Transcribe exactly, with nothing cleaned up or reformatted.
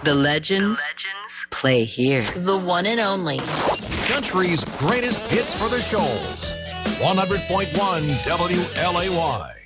The legends play here. The one and only. Country's greatest hits for the shoals. one hundred point one W L A Y.